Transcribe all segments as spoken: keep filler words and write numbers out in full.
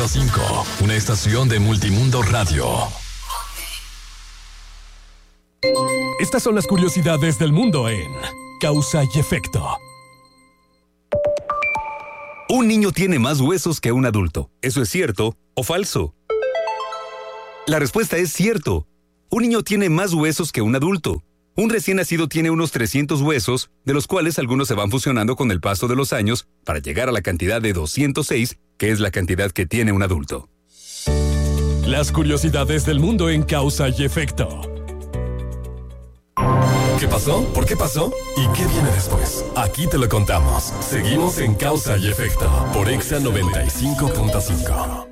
punto cinco, una estación de Multimundo Radio. Estas son las curiosidades del mundo en Causa y Efecto. Un niño tiene más huesos que un adulto. ¿Eso es cierto o falso? La respuesta es cierto. Un niño tiene más huesos que un adulto. Un recién nacido tiene unos trescientos huesos, de los cuales algunos se van fusionando con el paso de los años para llegar a la cantidad de doscientos seis, que es la cantidad que tiene un adulto. Las curiosidades del mundo en Causa y Efecto. ¿Qué pasó? ¿Por qué pasó? ¿Y qué viene después? Aquí te lo contamos. Seguimos en Causa y Efecto por Exa noventa y cinco punto cinco.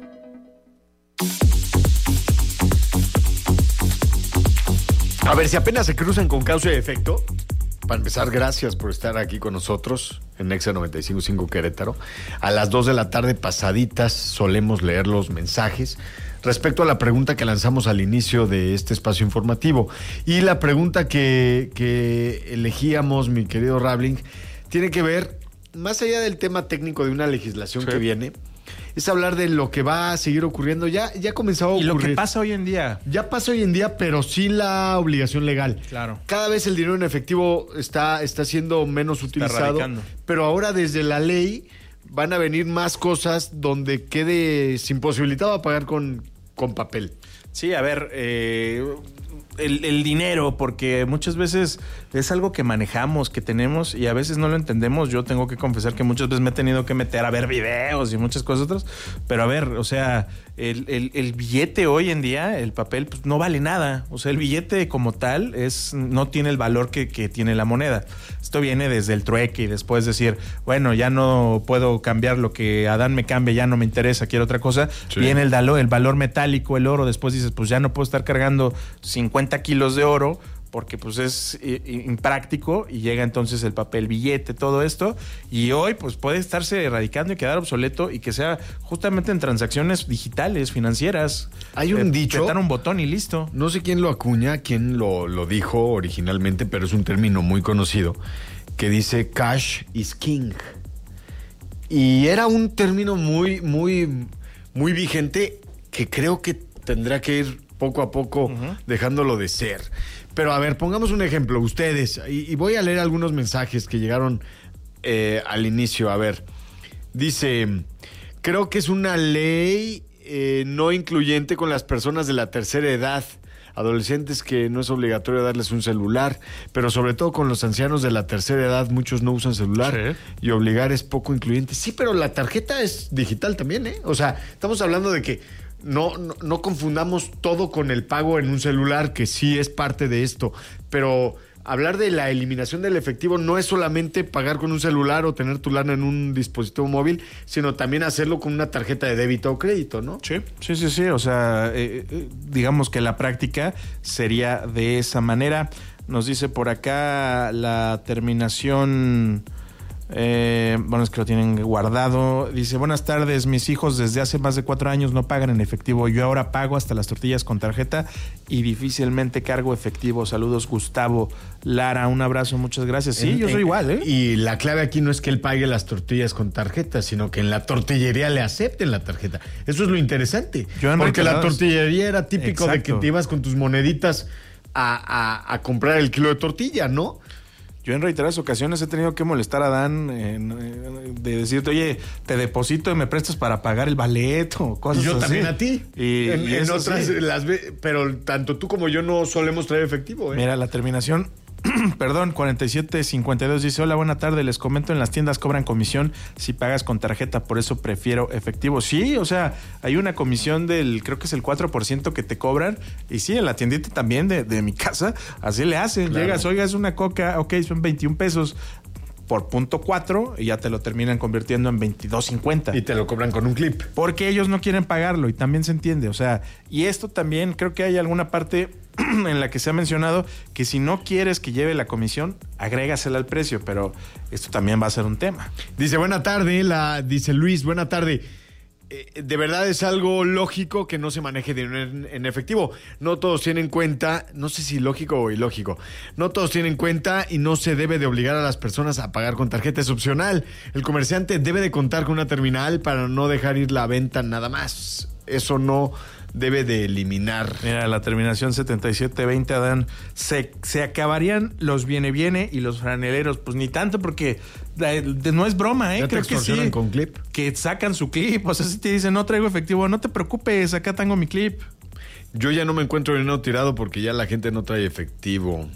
A ver, si apenas se cruzan con Causa y Efecto, para empezar, gracias por estar aquí con nosotros en Exa noventa y cinco punto cinco Querétaro. A las dos de la tarde pasaditas solemos leer los mensajes respecto a la pregunta que lanzamos al inicio de este espacio informativo. Y la pregunta que, que elegíamos, mi querido Rabling, tiene que ver, más allá del tema técnico de una legislación sí. que viene, es hablar de lo que va a seguir ocurriendo. Ya, ya comenzó a ocurrir. Y lo que pasa hoy en día. Ya pasa hoy en día, pero sí la obligación legal. Claro. Cada vez el dinero en efectivo está, está siendo menos utilizado. Pero ahora desde la ley van a venir más cosas donde quede imposibilitado a pagar con, con papel. Sí, a ver, eh, el, el dinero, porque muchas veces es algo que manejamos, que tenemos y a veces no lo entendemos. Yo tengo que confesar que muchas veces me he tenido que meter a ver videos y muchas cosas otras, pero a ver, o sea, el, el, el billete hoy en día, el papel, pues no vale nada. O sea, el billete como tal es no tiene el valor que, que tiene la moneda. Esto viene desde el trueque y después decir, bueno, ya no puedo cambiar lo que Adán me cambie, ya no me interesa, quiero otra cosa. Sí. Viene el, dalo, el valor metálico, el oro, después dices, pues ya no puedo estar cargando cincuenta kilos de oro porque pues es impráctico y llega entonces el papel billete, todo esto, y hoy pues puede estarse erradicando y quedar obsoleto y que sea justamente en transacciones digitales, financieras. Hay un eh, dicho... Apretar un botón y listo. No sé quién lo acuña, quién lo, lo dijo originalmente, pero es un término muy conocido, que dice cash is king. Y era un término muy, muy, muy vigente que creo que tendrá que ir poco a poco uh-huh. dejándolo de ser. Pero a ver, pongamos un ejemplo, ustedes, y, y voy a leer algunos mensajes que llegaron eh, al inicio. A ver, dice, creo que es una ley eh, no incluyente con las personas de la tercera edad, adolescentes que no es obligatorio darles un celular, pero sobre todo con los ancianos de la tercera edad, muchos no usan celular sí. y obligar es poco incluyente. Sí, pero la tarjeta es digital también, ¿eh? O sea, estamos hablando de que No, no, no confundamos todo con el pago en un celular, que sí es parte de esto, pero hablar de la eliminación del efectivo no es solamente pagar con un celular o tener tu lana en un dispositivo móvil, sino también hacerlo con una tarjeta de débito o crédito, ¿no? Sí, sí, sí, sí. O sea, eh, eh, digamos que la práctica sería de esa manera. Nos dice por acá la terminación... Eh, bueno, es que lo tienen guardado. Dice, buenas tardes, mis hijos desde hace más de cuatro años no pagan en efectivo. Yo ahora pago hasta las tortillas con tarjeta y difícilmente cargo efectivo. Saludos, Gustavo Lara, un abrazo, muchas gracias. Sí, en, yo soy en, igual, ¿eh? Y la clave aquí no es que él pague las tortillas con tarjeta, sino que en la tortillería le acepten la tarjeta. Eso es lo interesante. Porque la tortillería era típico Exacto. de que te ibas con tus moneditas a, a, a comprar el kilo de tortilla, ¿no? Yo en reiteradas ocasiones he tenido que molestar a Dan en, en, de decirte, oye, te deposito y me prestas para pagar el ballet o cosas así. Y yo así. También a ti. Y, en, y en otras, sí. las ve, pero tanto tú como yo no solemos traer efectivo, ¿eh? Mira, la terminación, perdón, cuarenta y siete cincuenta y dos dice, hola, buena tarde, les comento, en las tiendas cobran comisión si pagas con tarjeta, por eso prefiero efectivo. Sí, o sea, hay una comisión del, creo que es el cuatro por ciento que te cobran, y sí, en la tiendita también de, de mi casa, así le hacen. Claro. Llegas, oigas una coca, ok, son veintiún pesos por punto cuatro y ya te lo terminan convirtiendo en veintidós cincuenta. Y te lo cobran con un clip. Porque ellos no quieren pagarlo y también se entiende, o sea, y esto también creo que hay alguna parte en la que se ha mencionado que si no quieres que lleve la comisión, agrégasela al precio, pero esto también va a ser un tema. Dice, buena tarde, la, dice Luis, buena tarde. eh, de verdad es algo lógico que no se maneje dinero en, en efectivo. No todos tienen cuenta, no sé si lógico o ilógico, no todos tienen cuenta y no se debe de obligar a las personas a pagar con tarjeta, es opcional. El comerciante debe de contar con una terminal para no dejar ir la venta nada más. Eso no debe de eliminar. Mira, la terminación setenta y siete veinte, Adán, se, se acabarían los viene viene y los franeleros, pues ni tanto porque de, de, no es broma, ¿eh? ¿Ya te Creo que sí. con clip? Que sacan su clip, o sea, si te dicen no traigo efectivo, no te preocupes, acá tengo mi clip. Yo ya no me encuentro dinero tirado porque ya la gente no trae efectivo.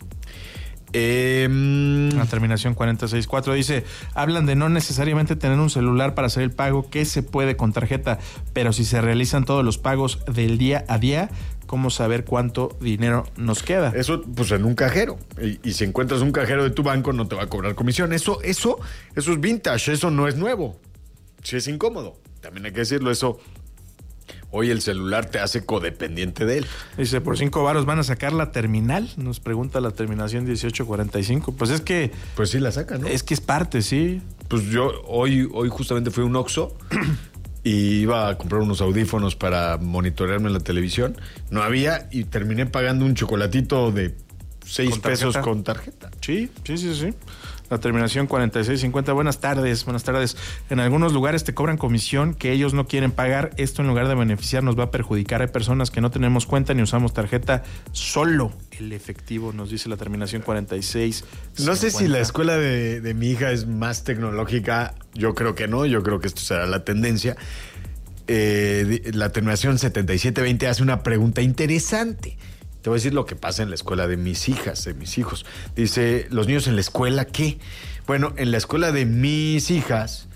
Eh, la terminación cuarenta y seis cuatro dice, hablan de no necesariamente tener un celular para hacer el pago que se puede con tarjeta, pero si se realizan todos los pagos del día a día, ¿cómo saber cuánto dinero nos queda? Eso, pues en un cajero. Y, y si encuentras un cajero de tu banco, no te va a cobrar comisión. Eso, eso, eso es vintage, eso no es nuevo. Sí es incómodo. También hay que decirlo, eso. Hoy el celular te hace codependiente de él. Dice, por cinco varos van a sacar la terminal. Nos pregunta la terminación dieciocho cuarenta y cinco. Pues es que... Pues sí la sacan, ¿no? Es que es parte, sí. Pues yo hoy, hoy justamente fui a un Oxxo y iba a comprar unos audífonos para monitorearme en la televisión. No había y terminé pagando un chocolatito de seis pesos con tarjeta. Sí, sí, sí, sí. La terminación cuarenta y seis cincuenta. Buenas tardes, buenas tardes. En algunos lugares te cobran comisión que ellos no quieren pagar. Esto en lugar de beneficiar nos va a perjudicar. Hay personas que no tenemos cuenta ni usamos tarjeta, solo el efectivo, nos dice la terminación cuarenta y seis cincuenta. No sé si la escuela de, de mi hija es más tecnológica. Yo creo que no, yo creo que esto será la tendencia. Eh, la terminación setenta y siete veinte hace una pregunta interesante. Te voy a decir lo que pasa en la escuela de mis hijas, de mis hijos. Dice, ¿los niños en la escuela qué? Bueno, en la escuela de mis hijas,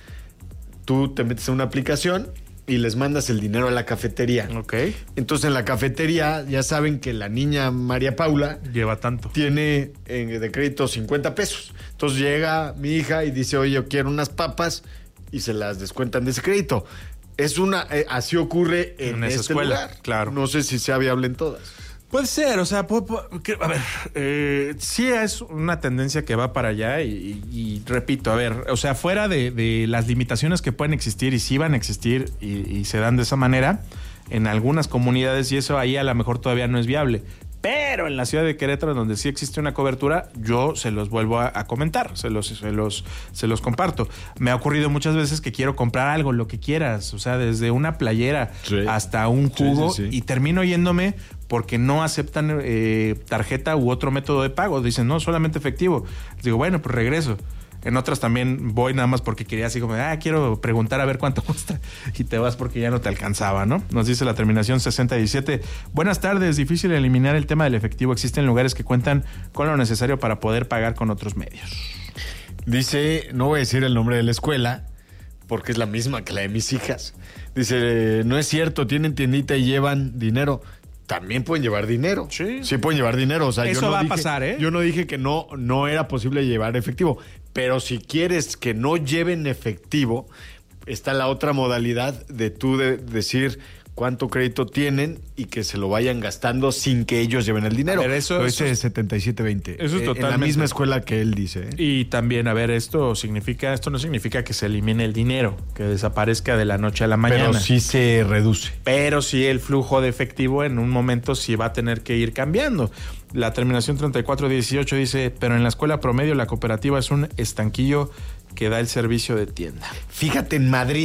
tú te metes en una aplicación y les mandas el dinero a la cafetería. Ok. Entonces en la cafetería ya saben que la niña María Paula lleva tanto. Tiene eh, de crédito cincuenta pesos. Entonces llega mi hija y dice, oye, yo quiero unas papas y se las descuentan de ese crédito. Es una, eh, así ocurre en, en esa este escuela, lugar. Claro. No sé si sea viable en todas. Puede ser, o sea, puede, puede, a ver, eh, sí es una tendencia que va para allá y, y, y repito, a ver, o sea, fuera de, de las limitaciones que pueden existir y sí van a existir y, y se dan de esa manera en algunas comunidades y eso ahí a lo mejor todavía no es viable. Pero en la ciudad de Querétaro, donde sí existe una cobertura, yo se los vuelvo a, a comentar, se los, se, los, se los comparto. Me ha ocurrido muchas veces que quiero comprar algo, lo que quieras, o sea, desde una playera sí. hasta un jugo, sí, sí, sí. y termino yéndome porque no aceptan eh, tarjeta u otro método de pago. Dicen, no, solamente efectivo. Les digo, bueno, pues regreso. En otras también voy nada más porque quería así como, ah, quiero preguntar a ver cuánto cuesta. Y te vas porque ya no te alcanzaba, ¿no? Nos dice la terminación sesenta y siete. Buenas tardes, difícil eliminar el tema del efectivo. Existen lugares que cuentan con lo necesario para poder pagar con otros medios. Dice, no voy a decir el nombre de la escuela porque es la misma que la de mis hijas. Dice, no es cierto, tienen tiendita y llevan dinero. También pueden llevar dinero. Sí. Sí pueden llevar dinero. O sea, Eso yo no va dije, a pasar, ¿eh? Yo no dije que no, no era posible llevar efectivo. Pero si quieres que no lleven efectivo, está la otra modalidad de tú de decir cuánto crédito tienen y que se lo vayan gastando sin que ellos lleven el dinero. A ver, eso, ese es setenta y siete veinte. Eso es totalmente. En la misma escuela que él dice. ¿eh? Y también, a ver, esto significa, esto no significa que se elimine el dinero, que desaparezca de la noche a la mañana. Pero sí se reduce. Pero sí el flujo de efectivo en un momento sí va a tener que ir cambiando. La terminación treinta y cuatro dieciocho dice, pero en la escuela promedio la cooperativa es un estanquillo que da el servicio de tienda. Fíjate, en Madrid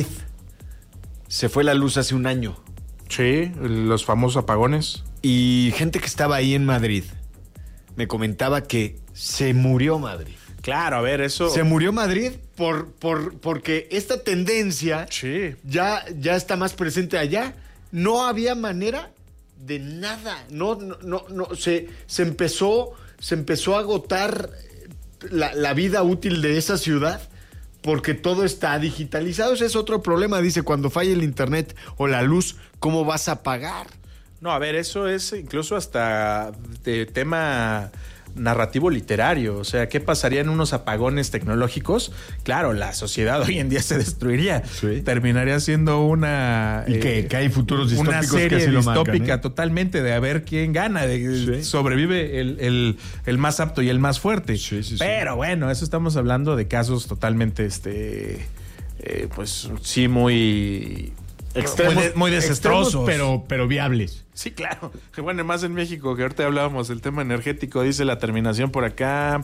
se fue la luz hace un año. Sí, los famosos apagones. Y gente que estaba ahí en Madrid me comentaba que se murió Madrid. Claro, a ver, eso... Se murió Madrid por, por, porque esta tendencia sí. ya, ya está más presente allá. No había manera de nada. No, no, no, no se, se empezó, se empezó a agotar la, la vida útil de esa ciudad. Porque todo está digitalizado. Ese es otro problema. Dice, cuando falla el internet o la luz, ¿cómo vas a pagar? No, a ver, eso es incluso hasta de tema narrativo literario. O sea, ¿qué pasaría en unos apagones tecnológicos? Claro, la sociedad hoy en día se destruiría. Sí. Terminaría siendo una... Y eh, que, que hay futuros distópicos una serie que así lo distópica marcan, ¿eh? Totalmente de a ver quién gana. De, sí. Sobrevive el, el, el más apto y el más fuerte. Sí, sí, Pero sí. bueno, eso estamos hablando de casos totalmente, este, eh, pues sí, muy... Extremos, muy, de- muy desastrosos. extremos, pero, pero viables. Sí, claro. Bueno, más en México, que ahorita hablábamos del tema energético, dice la terminación por acá.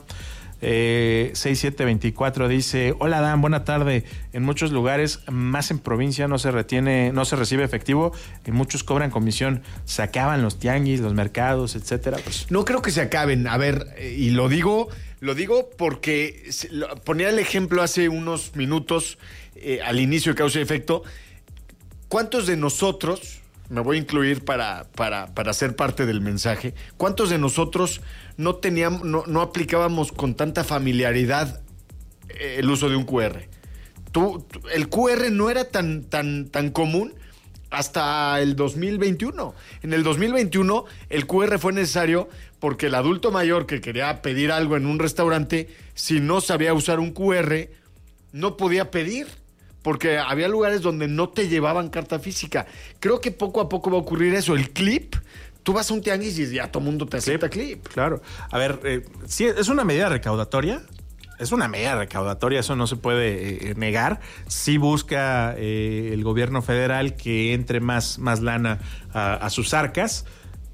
Eh, seis siete veinticuatro dice: hola Dan, buena tarde. En muchos lugares, más en provincia, no se retiene, no se recibe efectivo, y muchos cobran comisión. Se acaban los tianguis, los mercados, etcétera. Pues, No creo que se acaben. A ver, eh, y lo digo, lo digo porque se- lo- ponía el ejemplo hace unos minutos, eh, al inicio de Causa y Efecto. ¿Cuántos de nosotros, me voy a incluir para, para, para ser parte del mensaje, cuántos de nosotros no teníamos, no, no aplicábamos con tanta familiaridad eh, el uso de un Q R? Tú, tú- el Q R no era tan, tan, tan común hasta el dos mil veintiuno. En el dos mil veintiuno el Q R fue necesario porque el adulto mayor que quería pedir algo en un restaurante, si no sabía usar un Q R, no podía pedir, porque había lugares donde no te llevaban carta física. Creo que poco a poco va a ocurrir eso. El clip, tú vas a un tianguis y ya todo mundo te acepta clip. claro. A ver, eh, sí, es una medida recaudatoria. Es una medida recaudatoria, eso no se puede eh, negar. Sí busca eh, el gobierno federal que entre más, más lana a, a sus arcas.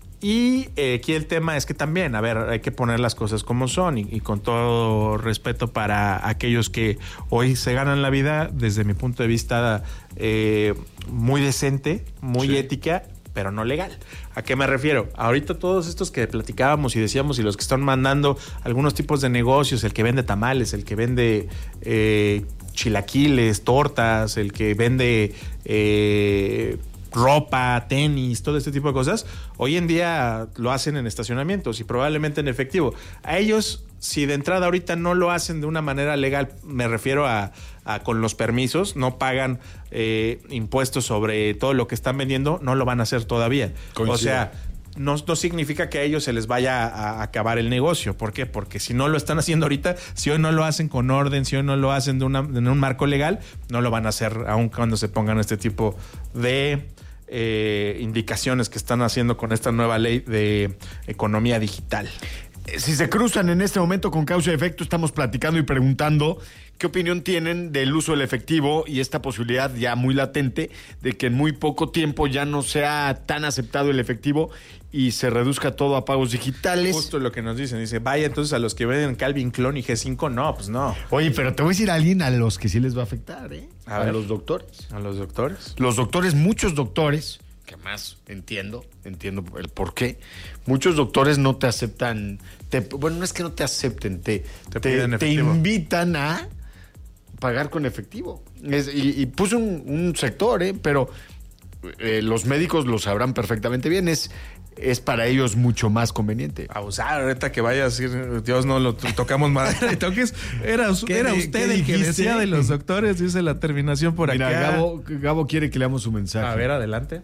Y eh, aquí el tema es que también, a ver, hay que poner las cosas como son y, y con todo respeto para aquellos que hoy se ganan la vida, desde mi punto de vista, eh, muy decente, muy Sí. ética, pero no legal. ¿A qué me refiero? Ahorita todos estos que platicábamos y decíamos y los que están mandando algunos tipos de negocios, el que vende tamales, el que vende eh, chilaquiles, tortas, el que vende eh, ropa, tenis, todo este tipo de cosas, hoy en día lo hacen en estacionamientos y probablemente en efectivo. A ellos, si de entrada ahorita no lo hacen de una manera legal, me refiero a, a con los permisos, no pagan eh, impuestos sobre todo lo que están vendiendo, no lo van a hacer todavía. Coincido. O sea, no, no significa que a ellos se les vaya a, a acabar el negocio. ¿Por qué? Porque si no lo están haciendo ahorita, si hoy no lo hacen con orden, si hoy no lo hacen de una, en un marco legal, no lo van a hacer aun cuando se pongan este tipo de eh, indicaciones que están haciendo con esta nueva ley de economía digital. Si se cruzan en este momento con Causa y Efecto, estamos platicando y preguntando qué opinión tienen del uso del efectivo y esta posibilidad ya muy latente de que en muy poco tiempo ya no sea tan aceptado el efectivo y se reduzca todo a pagos digitales. Justo lo que nos dicen, dice, vaya entonces a los que venden Calvin Klein y G cinco, no, pues no. Oye, pero te voy a decir a alguien a los que sí les va a afectar, ¿eh? A A, ver. los doctores. A los doctores. Los doctores, muchos doctores, que más entiendo, entiendo el por qué, muchos doctores no te aceptan, te- bueno, no es que no te acepten, te, Te te, piden te efectivo. invitan a pagar con efectivo. Es- y, y puse un, un sector, ¿eh? Pero eh, los médicos lo sabrán perfectamente bien, es, es para ellos mucho más conveniente. Abusar, ahorita que vaya a decir, Dios no lo to- tocamos madera y toques. Era, ¿Qué era di- usted qué el que dijiste? decía de los doctores, dice la terminación por Mira, acá. Gabo, Gabo quiere que leamos su mensaje. A ver, adelante.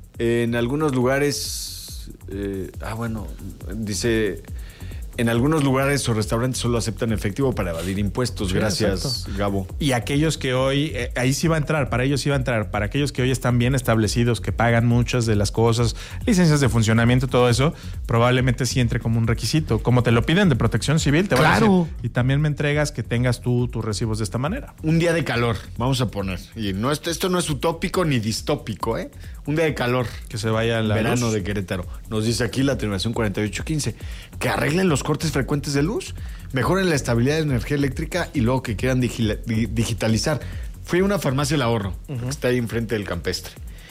En algunos lugares, eh, ah, bueno, dice, en algunos lugares o restaurantes solo aceptan efectivo para evadir impuestos. Sí, Gracias, exacto. Gabo. Y aquellos que hoy, eh, ahí sí va a entrar, para ellos sí va a entrar, para aquellos que hoy están bien establecidos, que pagan muchas de las cosas, licencias de funcionamiento, todo eso, probablemente sí entre como un requisito. Como te lo piden de protección civil, te van a Claro. decir, y también me entregas que tengas tú tus recibos de esta manera. Un día de calor, vamos a poner. Y no, esto, esto no es utópico ni distópico, ¿eh? Un día de calor. Que se vaya la Verano luz. de Querétaro. Nos dice aquí la terminación cuarenta y ocho quince. Que arreglen los cortes frecuentes de luz, mejoren la estabilidad de energía eléctrica y luego que quieran digila- di- digitalizar. Fui a una farmacia El Ahorro, que está ahí enfrente del campestre.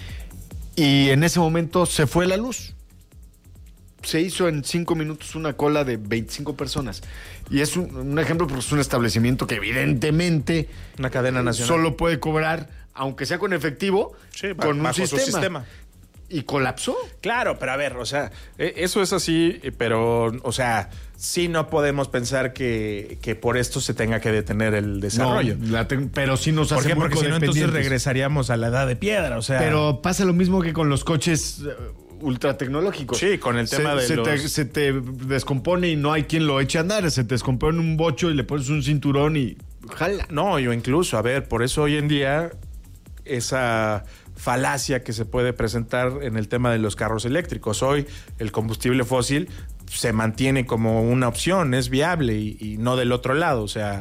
Y en ese momento se fue la luz. Se hizo en cinco minutos una cola de veinticinco personas. Y es un, un ejemplo porque es un establecimiento que evidentemente Una cadena nacional. solo puede cobrar, aunque sea con efectivo, Sí, ba- con un bajo su sistema. sistema. Y colapsó. Claro, pero a ver, o sea, eh, eso es así, eh, pero, o sea, sí no podemos pensar que, que por esto se tenga que detener el desarrollo. No, la ten- pero sí nos ¿Por hace qué? muy Porque si no, entonces codependientes. regresaríamos a la edad de piedra, o sea. Pero pasa lo mismo que con los coches eh, ultra tecnológicos. Sí, con el tema se, de se los- Te, se te descompone y no hay quien lo eche a andar. Se te descompone un bocho y le pones un cinturón y jala. No, yo incluso, a ver, por eso hoy en día esa falacia que se puede presentar en el tema de los carros eléctricos. Hoy el combustible fósil se mantiene como una opción, es viable y, y no del otro lado. O sea,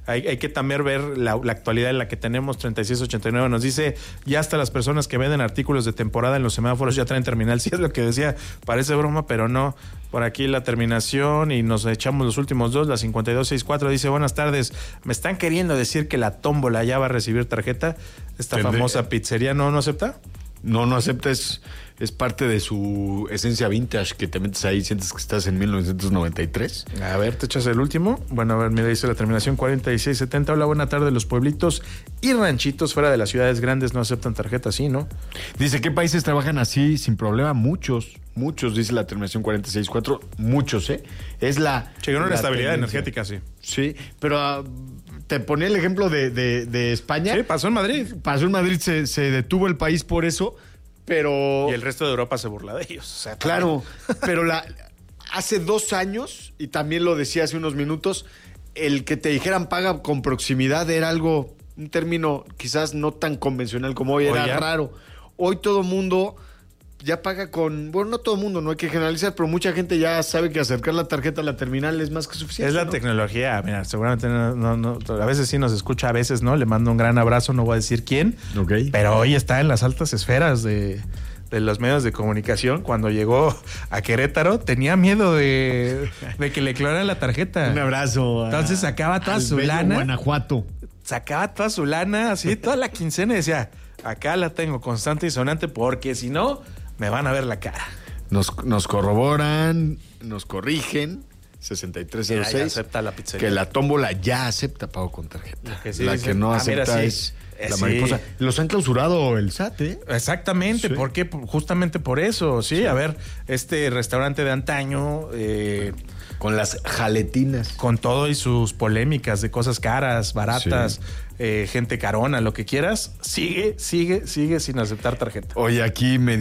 hay, hay que también ver la, la actualidad en la que tenemos. Treinta y seis ochenta y nueve nos dice, ya hasta las personas que venden artículos de temporada en los semáforos ya traen terminal. Sí, es lo que decía, parece broma, pero no. Por aquí la terminación y nos echamos los últimos dos, la cincuenta y dos sesenta y cuatro dice, buenas tardes, me están queriendo decir que la tómbola ya va a recibir tarjeta. Esta Tendré... famosa pizzería no, no acepta. No, no acepta, es, es parte de su esencia vintage, que te metes ahí y sientes que estás en mil novecientos noventa y tres. A ver, te echas el último. Bueno, a ver, mira, dice la terminación cuarenta y seis setenta. Hola, buena tarde. Los pueblitos y ranchitos fuera de las ciudades grandes no aceptan tarjeta, sí, ¿no? Dice, ¿qué países trabajan así sin problema? Muchos, muchos, dice la terminación cuarenta y seis cuatro. Muchos, ¿eh? Es la... Llegaron la una estabilidad tendencia. energética, sí. Sí, pero... Uh, te ponía el ejemplo de, de, de España. Sí, pasó en Madrid. Pasó en Madrid, se, se detuvo el país por eso, pero... Y el resto de Europa se burla de ellos. O sea, claro, pero la, hace dos años, y también lo decía hace unos minutos, el que te dijeran paga con proximidad era algo, un término quizás no tan convencional como hoy, era Hoy ya. raro. Hoy todo mundo ya paga con, bueno, no todo mundo, no hay que generalizar, pero mucha gente ya sabe que acercar la tarjeta a la terminal es más que suficiente. Es la ¿no? tecnología, mira, seguramente no, no, no, a veces sí nos escucha, a veces no, le mando un gran abrazo, no voy a decir quién, Ok. pero hoy está en las altas esferas de, de los medios de comunicación. Cuando llegó a Querétaro tenía miedo de, de que le clonaran la tarjeta. Un abrazo. A, Entonces sacaba toda al su bello lana. Guanajuato. Sacaba toda su lana, así, toda la quincena y decía, acá la tengo constante y sonante porque si no, me van a ver la cara. Nos, nos corroboran, nos corrigen. sesenta y tres cero Ya, ya seis. acepta la pizzería. Que la tómbola ya acepta pago con tarjeta. Que sí la dicen, que no ah, acepta mira, sí. es Eh, la sí. mariposa. Los han clausurado el S A T, ¿eh? Exactamente, Sí. ¿por qué? Justamente por eso, sí. Sí. A ver, este restaurante de antaño, eh, Con las jaletinas. con todo y sus polémicas de cosas caras, baratas, Sí. eh, gente carona, lo que quieras, sigue, sigue, sigue sin aceptar tarjeta. Oye, aquí me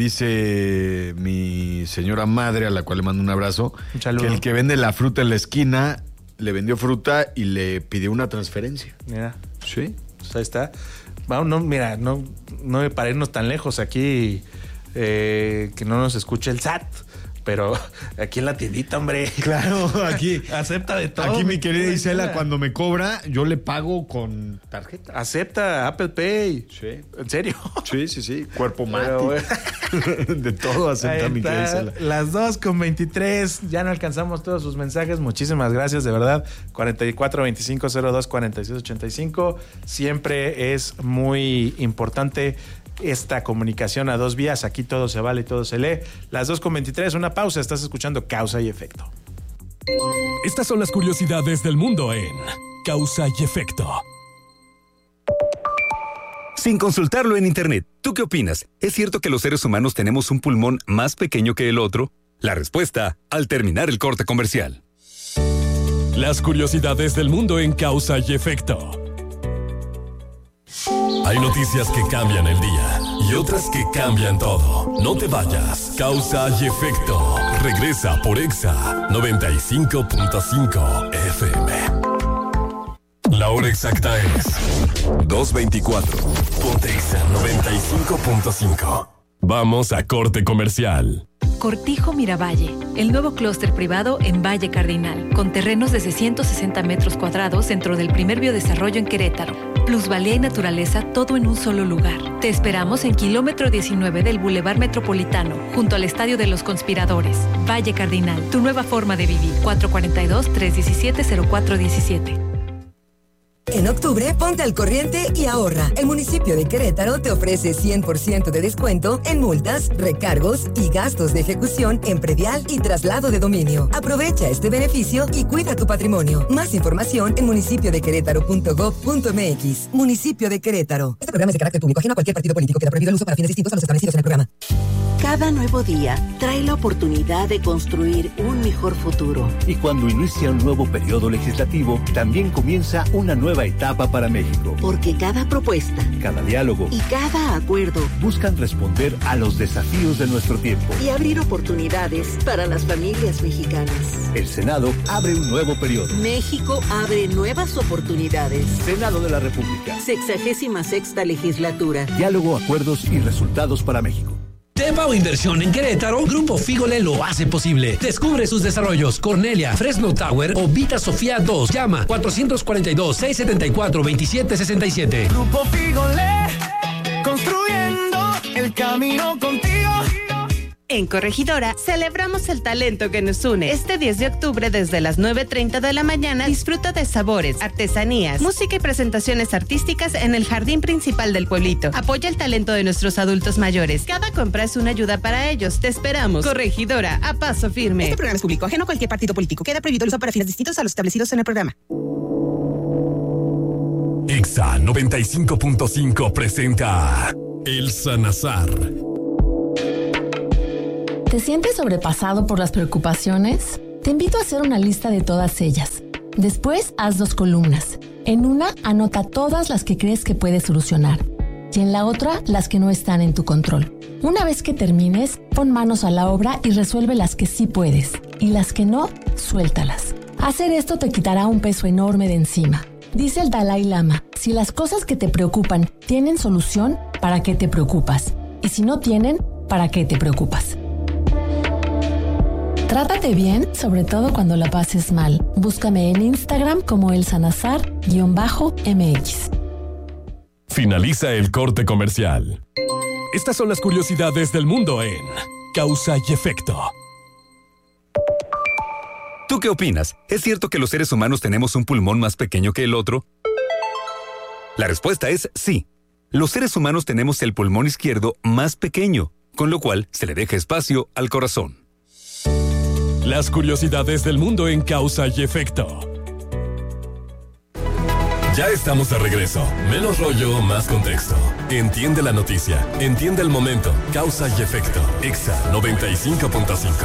dice mi señora madre, a la cual le mando un abrazo, Un saludo. que el que vende la fruta en la esquina le vendió fruta y le pidió una transferencia. Mira, Sí. pues ahí está. Vamos, no, mira, no, no para irnos tan lejos aquí, eh, que no nos escuche el S A T. Pero aquí en la tiendita, hombre. Claro, aquí. Acepta de todo. Aquí mi querida Mira. Isela, cuando me cobra, yo le pago con tarjeta. Acepta Apple Pay. Sí. ¿En serio? Sí, sí, sí. Cuerpo Pero, mate. De todo acepta Ahí mi querida está, Isela. las dos con veintitrés. Ya no alcanzamos todos sus mensajes. Muchísimas gracias, de verdad. cuarenta y cuatro veinticinco cero dos cuarenta y seis ochenta y cinco. Siempre es muy importante esta comunicación a dos vías. Aquí todo se vale y todo se lee. Las dos con veintitrés, una pausa. Estás escuchando Causa y Efecto. Estas son las curiosidades del mundo en Causa y Efecto. Sin consultarlo en internet, ¿tú qué opinas? ¿Es cierto que los seres humanos tenemos un pulmón más pequeño que el otro? La respuesta al terminar el corte comercial. Las curiosidades del mundo en Causa y Efecto. Hay noticias que cambian el día y otras que cambian todo. No te vayas. Causa y Efecto. Regresa por Exa noventa y cinco punto cinco F M. La hora exacta es dos veinticuatro. Ponte Exa noventa y cinco punto cinco. Vamos a corte comercial. Cortijo Miravalle, el nuevo clúster privado en Valle Cardinal, con terrenos de ciento sesenta metros cuadrados dentro del primer biodesarrollo en Querétaro. Plusvalía y naturaleza, todo en un solo lugar. Te esperamos en kilómetro diecinueve del Boulevard Metropolitano, junto al Estadio de los Conspiradores. Valle Cardinal, tu nueva forma de vivir. cuatro cuatro dos, tres uno siete, cero cuatro uno siete. En octubre, ponte al corriente y ahorra. El municipio de Querétaro te ofrece cien por ciento de descuento en multas, recargos y gastos de ejecución en predial y traslado de dominio. Aprovecha este beneficio y cuida tu patrimonio. Más información en municipio de querétaro punto gob punto m x. Municipio de Querétaro. Este programa es de carácter público, ajeno a cualquier partido político. Queda prohibido el uso para fines distintos a los establecidos en el programa. Cada nuevo día trae la oportunidad de construir un mejor futuro. Y cuando inicia un nuevo periodo legislativo, también comienza una nueva etapa para México. Porque cada propuesta Cada diálogo y cada acuerdo buscan responder a los desafíos de nuestro tiempo. y abrir oportunidades para las familias mexicanas. El Senado abre un nuevo periodo. México abre nuevas oportunidades. Senado de la República. Sexagésima sexta legislatura. Diálogo, acuerdos y resultados para México. Depa o inversión en Querétaro, Grupo Fígole lo hace posible. Descubre sus desarrollos: Cornelia, Fresno Tower o Vita Sofía dos. Llama cuatro cuatro dos, seis siete cuatro, dos siete seis siete. Grupo Fígole, construyendo el camino contigo. En Corregidora, celebramos el talento que nos une. Este diez de octubre, desde las nueve treinta de la mañana, disfruta de sabores, artesanías, música y presentaciones artísticas en el jardín principal del pueblito. Apoya el talento de nuestros adultos mayores. Cada compra es una ayuda para ellos. Te esperamos. Corregidora, a paso firme. Este programa es público, ajeno a cualquier partido político. Queda prohibido el uso para fines distintos a los establecidos en el programa. Exa noventa y cinco punto cinco presenta El Sanazar. ¿Te sientes sobrepasado por las preocupaciones? Te invito a hacer una lista de todas ellas. Después, haz dos columnas. En una, anota todas las que crees que puedes solucionar. Y en la otra, las que no están en tu control. Una vez que termines, pon manos a la obra y resuelve las que sí puedes. Y las que no, suéltalas. Hacer esto te quitará un peso enorme de encima. Dice el Dalai Lama, si las cosas que te preocupan tienen solución, ¿para qué te preocupas? Y si no tienen, ¿para qué te preocupas? Trátate bien, sobre todo cuando la pases mal. Búscame en Instagram como el sanazar-M X. Finaliza el corte comercial. Estas son las curiosidades del mundo en Causa y Efecto. ¿Tú qué opinas? ¿Es cierto que los seres humanos tenemos un pulmón más pequeño que el otro? La respuesta es sí. Los seres humanos tenemos el pulmón izquierdo más pequeño, con lo cual se le deja espacio al corazón. Las curiosidades del mundo en Causa y Efecto. Ya estamos de regreso. Menos rollo, más contexto. Entiende la noticia. Entiende el momento. Causa y Efecto. Exa noventa y cinco punto cinco.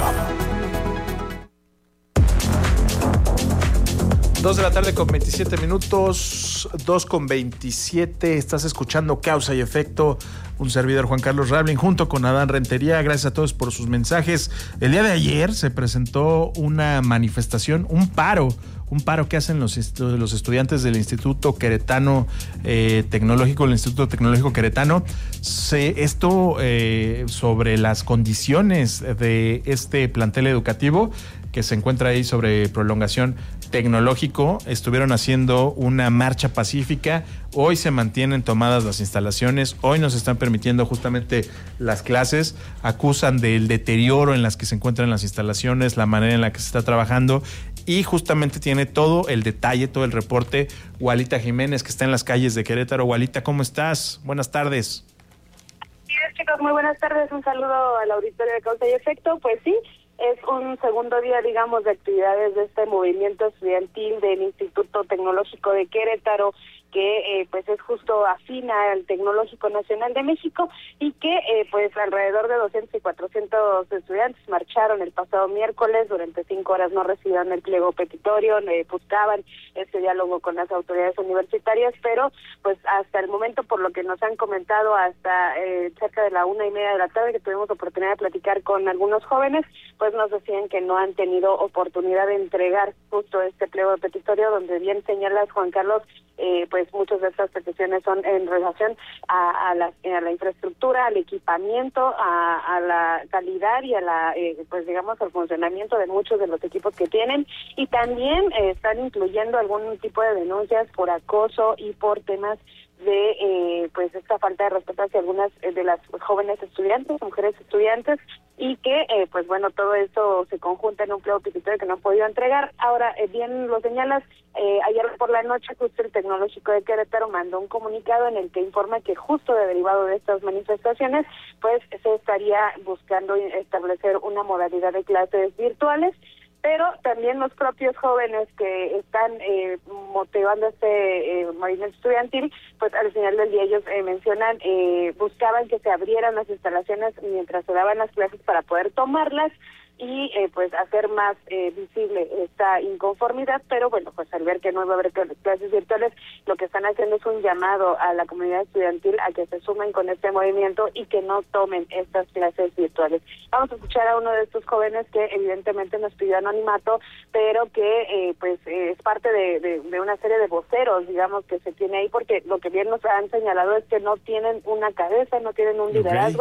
dos de la tarde con veintisiete minutos, dos con veintisiete, estás escuchando Causa y Efecto, un servidor Juan Carlos Rablin junto con Adán Rentería. Gracias a todos por sus mensajes. El día de ayer se presentó una manifestación, un paro, un paro que hacen los, estu- los estudiantes del Instituto Queretano eh, Tecnológico, el Instituto Tecnológico Queretano. Se, esto eh, sobre las condiciones de este plantel educativo que se encuentra ahí sobre prolongación tecnológico. Estuvieron haciendo una marcha pacífica. Hoy se mantienen tomadas las instalaciones. Hoy nos están permitiendo justamente las clases. Acusan del deterioro en las que se encuentran las instalaciones, la manera en la que se está trabajando. Y justamente tiene todo el detalle, todo el reporte, Walita Jiménez, que está en las calles de Querétaro. Walita, ¿cómo estás? Buenas tardes. Sí, chicos, muy buenas tardes. Un saludo al auditorio de Causa y Efecto. Pues sí, es un segundo día, digamos, de actividades de este movimiento estudiantil del Instituto Tecnológico de Querétaro, que eh, pues es justo afín al Tecnológico Nacional de México, y que eh, pues alrededor de doscientos y cuatrocientos estudiantes marcharon el pasado miércoles. Durante cinco horas no recibieron el pliego petitorio, eh, buscaban este diálogo con las autoridades universitarias, pero pues hasta el momento, por lo que nos han comentado, hasta eh, cerca de la una y media de la tarde, que tuvimos oportunidad de platicar con algunos jóvenes, pues nos decían que no han tenido oportunidad de entregar justo este pliego petitorio, donde bien señalas, Juan Carlos, eh, pues muchas de estas peticiones son en relación a, a, la, a la infraestructura, al equipamiento, a, a la calidad y a la, eh, pues digamos, al funcionamiento de muchos de los equipos que tienen, y también eh, están incluyendo algún tipo de denuncias por acoso y por temas de eh, pues esta falta de respeto hacia algunas eh, de las jóvenes estudiantes, mujeres estudiantes, y que eh, pues bueno, todo esto se conjunta en un pliego petitorio que no han podido entregar. Ahora, eh, bien lo señalas, eh, ayer por la noche justo el Tecnológico de Querétaro mandó un comunicado en el que informa que justo de derivado de estas manifestaciones, pues se estaría buscando establecer una modalidad de clases virtuales. Pero también los propios jóvenes que están eh, motivando este eh, movimiento estudiantil, pues al final del día ellos eh, mencionan, eh, buscaban que se abrieran las instalaciones mientras se daban las clases para poder tomarlas y eh, pues hacer más eh, visible esta inconformidad. Pero bueno, pues al ver que no va a haber clases virtuales, lo que están haciendo es un llamado a la comunidad estudiantil a que se sumen con este movimiento y que no tomen estas clases virtuales. Vamos a escuchar a uno de estos jóvenes que evidentemente nos pidió anonimato, pero que eh, pues eh, es parte de, de, de una serie de voceros, digamos, que se tiene ahí, porque lo que bien nos han señalado es que no tienen una cabeza, no tienen un liderazgo, okay.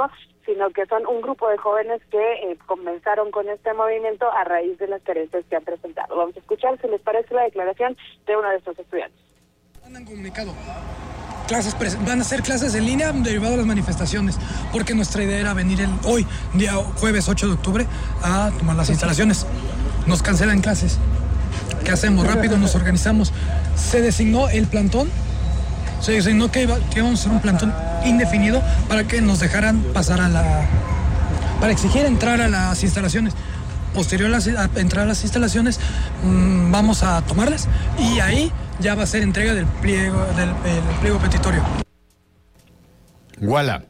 sino que son un grupo de jóvenes que eh, comenzaron con este movimiento a raíz de las carencias que han presentado. Vamos a escuchar si les parece la declaración de uno de estos estudiantes. Han comunicado. Clases pres- van a ser clases en línea derivado de las manifestaciones, porque nuestra idea era venir el, hoy, día jueves ocho de octubre, a tomar las instalaciones. Nos cancelan clases. ¿Qué hacemos? Rápido nos organizamos. Se designó el plantón, se designó que, iba, que íbamos a hacer un plantón indefinido para que nos dejaran pasar a la... para exigir entrar a las instalaciones. Posterior a, las, a entrar a las instalaciones, mmm, vamos a tomarlas y ahí ya va a ser entrega del pliego, del, del pliego petitorio. Guala.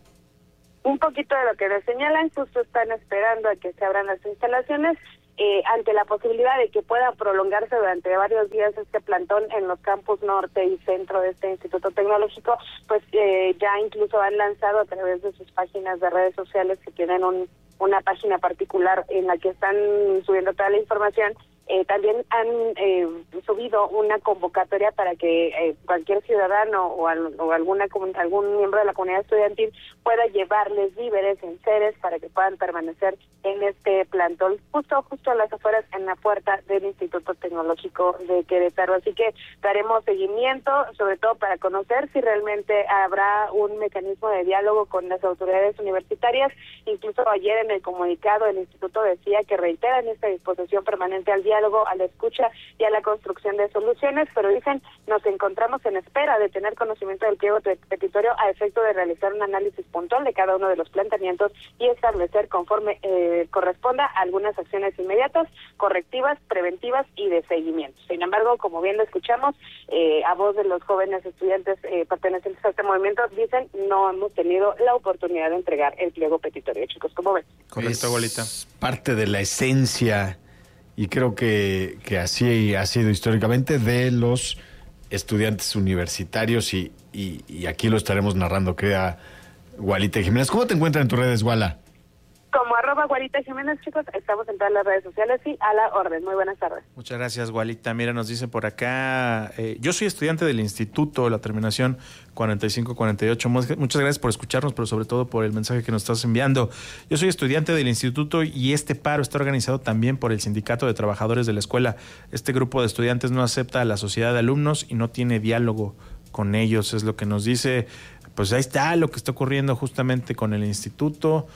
Un poquito de lo que les señalan, justo están esperando a que se abran las instalaciones eh, ante la posibilidad de que pueda prolongarse durante varios días este plantón en los campus norte y centro de este Instituto Tecnológico, pues eh, ya incluso han lanzado a través de sus páginas de redes sociales que tienen un, una página particular en la que están subiendo toda la información. Eh, también han eh, subido una convocatoria para que eh, cualquier ciudadano o, al, o alguna algún miembro de la comunidad estudiantil pueda llevarles víveres, enseres, para que puedan permanecer en este plantón, justo justo a las afueras, en la puerta del Instituto Tecnológico de Querétaro. Así que daremos seguimiento, sobre todo para conocer si realmente habrá un mecanismo de diálogo con las autoridades universitarias. Incluso ayer en el comunicado el instituto decía que reiteran esta disposición permanente al diálogo, a la escucha y a la construcción de soluciones, pero dicen, nos encontramos en espera de tener conocimiento del pliego petitorio a efecto de realizar un análisis puntual de cada uno de los planteamientos y establecer conforme eh, corresponda algunas acciones inmediatas, correctivas, preventivas y de seguimiento. Sin embargo, como bien lo escuchamos, eh, a voz de los jóvenes estudiantes eh, pertenecientes a este movimiento, dicen, no hemos tenido la oportunidad de entregar el pliego petitorio. Chicos, ¿cómo ven? Correcto, abuelita. Parte de la esencia, y creo que, que así ha sido históricamente, de los estudiantes universitarios, y, y, y aquí lo estaremos narrando, querida Gualita Jiménez. ¿Cómo te encuentras en tus redes, Guala? Como arroba Gualita Jiménez, chicos, estamos en todas las redes sociales y a la orden. Muy buenas tardes. Muchas gracias, Gualita. Mira, nos dice por acá, eh, yo soy estudiante del instituto, la terminación cuarenta y cinco cuarenta y ocho. Muchas gracias por escucharnos, pero sobre todo por el mensaje que nos estás enviando. Yo soy estudiante del instituto y este paro está organizado también por el Sindicato de Trabajadores de la Escuela. Este grupo de estudiantes no acepta a la sociedad de alumnos y no tiene diálogo con ellos, es lo que nos dice. Pues ahí está lo que está ocurriendo justamente con el instituto.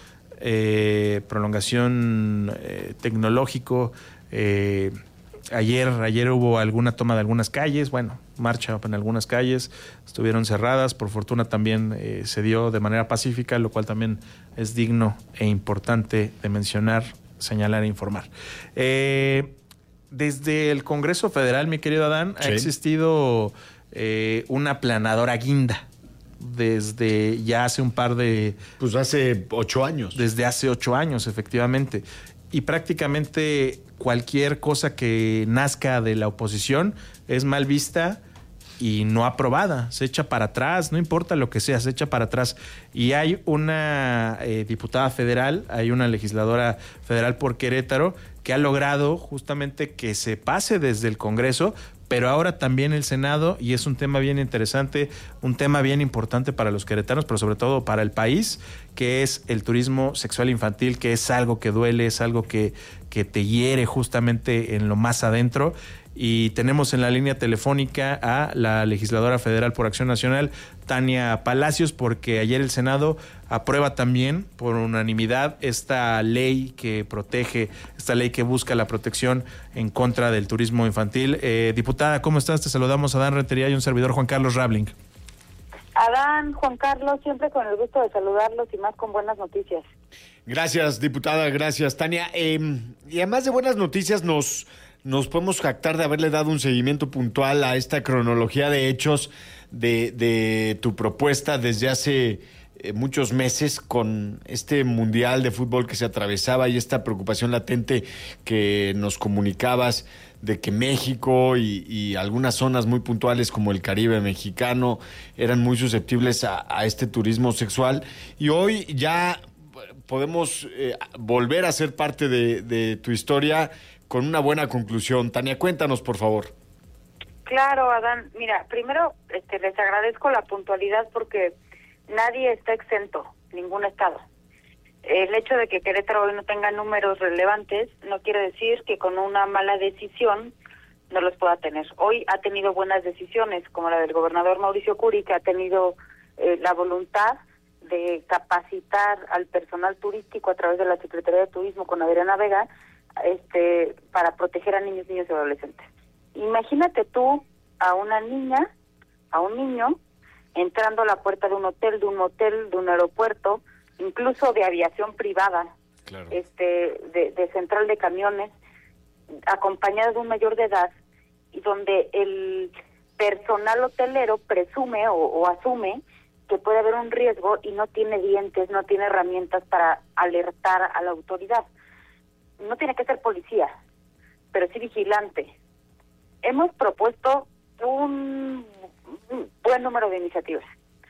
Eh, prolongación eh, tecnológico. Eh, ayer, ayer hubo alguna toma de algunas calles, bueno, marcha en algunas calles, estuvieron cerradas. Por fortuna también eh, se dio de manera pacífica, lo cual también es digno e importante de mencionar, señalar e informar. Eh, desde el Congreso Federal, mi querido Adán, sí. ha existido eh, una planadora guinda. Desde ya hace un par de... Pues hace ocho años. Desde hace ocho años, efectivamente. Y prácticamente cualquier cosa que nazca de la oposición es mal vista y no aprobada. Se echa para atrás, no importa lo que sea, se echa para atrás. Y hay una eh, diputada federal, hay una legisladora federal por Querétaro que ha logrado justamente que se pase desde el Congreso, pero ahora también el Senado, y es un tema bien interesante, un tema bien importante para los queretanos, pero sobre todo para el país, que es el turismo sexual infantil, que es algo que duele, es algo que, que te hiere justamente en lo más adentro. Y tenemos en la línea telefónica a la legisladora federal por Acción Nacional, Tania Palacios, porque ayer el Senado aprueba también por unanimidad esta ley que protege, esta ley que busca la protección en contra del turismo infantil. Eh, diputada, ¿cómo estás? Te saludamos, Adán Rentería y un servidor, Juan Carlos Rabling. Adán, Juan Carlos, siempre con el gusto de saludarlos y más con buenas noticias. Gracias, diputada, gracias, Tania. Eh, y además de buenas noticias, nos... Nos podemos jactar de haberle dado un seguimiento puntual a esta cronología de hechos de, de tu propuesta desde hace eh, muchos meses, con este mundial de fútbol que se atravesaba y esta preocupación latente que nos comunicabas de que México y, y algunas zonas muy puntuales como el Caribe mexicano eran muy susceptibles a, a este turismo sexual. Y hoy ya podemos eh, volver a ser parte de, de tu historia con una buena conclusión. Tania, cuéntanos, por favor. Claro, Adán. Mira, primero este, les agradezco la puntualidad porque nadie está exento, ningún estado. El hecho de que Querétaro hoy no tenga números relevantes no quiere decir que con una mala decisión no los pueda tener. Hoy ha tenido buenas decisiones, como la del gobernador Mauricio Curi, que ha tenido eh, la voluntad de capacitar al personal turístico a través de la Secretaría de Turismo con Adriana Vega, este, para proteger a niños, niños y adolescentes. Imagínate tú a una niña, a un niño, entrando a la puerta de un hotel, de un motel, de un aeropuerto, incluso de aviación privada, claro. este, de, de central de camiones, acompañado de un mayor de edad, y donde el personal hotelero presume o, o asume que puede haber un riesgo y no tiene dientes, no tiene herramientas para alertar a la autoridad. No tiene que ser policía, pero sí vigilante. Hemos propuesto un, un buen número de iniciativas.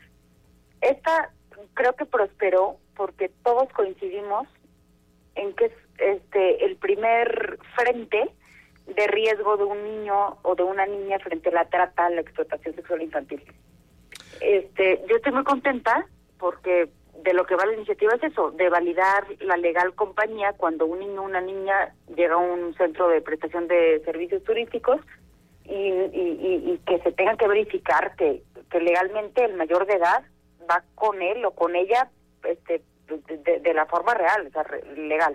Esta creo que prosperó porque todos coincidimos en que es este el primer frente de riesgo de un niño o de una niña frente a la trata, a la explotación sexual infantil. Este, yo estoy muy contenta porque de lo que va la iniciativa es eso, de validar la legal compañía cuando un niño o una niña llega a un centro de prestación de servicios turísticos y, y, y, y que se tenga que verificar que, que legalmente el mayor de edad va con él o con ella este de, de, de la forma real, o sea, re, legal.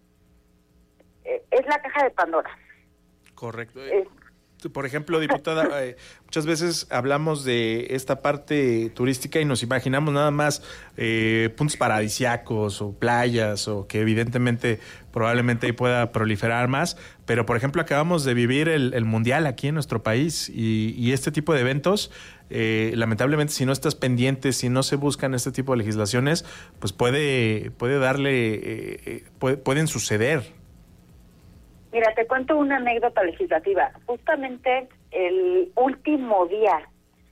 Eh, es la caja de Pandora. Correcto. Es, Por ejemplo, diputada, eh, muchas veces hablamos de esta parte turística y nos imaginamos nada más eh, puntos paradisíacos o playas o que evidentemente probablemente ahí pueda proliferar más, pero por ejemplo acabamos de vivir el, el Mundial aquí en nuestro país y, y este tipo de eventos, eh, lamentablemente si no estás pendiente, si no se buscan este tipo de legislaciones, pues puede, puede darle, eh, eh, puede, pueden suceder. Mira, te cuento una anécdota legislativa. Justamente el último día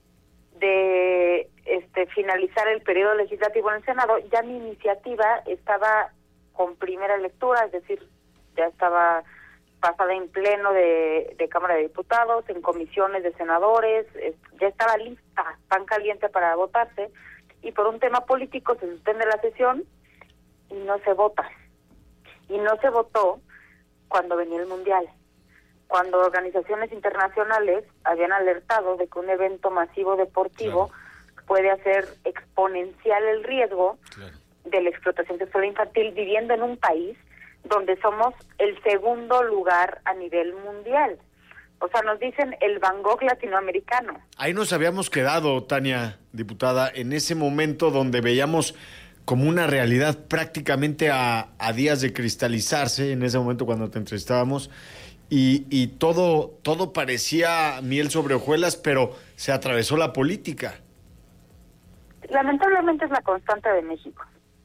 de este finalizar el periodo legislativo en el Senado, ya mi iniciativa estaba con primera lectura, es decir, ya estaba pasada en pleno de, de Cámara de Diputados, en comisiones de senadores, es, ya estaba lista, pan caliente para votarse, y por un tema político se suspende la sesión y no se vota. Y no se votó cuando venía el Mundial, cuando organizaciones internacionales habían alertado de que un evento masivo deportivo claro. puede hacer exponencial el riesgo claro. de la explotación sexual infantil, viviendo en un país donde somos el segundo lugar a nivel mundial. O sea, nos dicen el Van Gogh latinoamericano. Ahí nos habíamos quedado, Tania, diputada, en ese momento donde veíamos como una realidad prácticamente a, a días de cristalizarse, en ese momento cuando te entrevistábamos, y, y todo, todo parecía miel sobre hojuelas, pero se atravesó la política. Lamentablemente es la constante de México.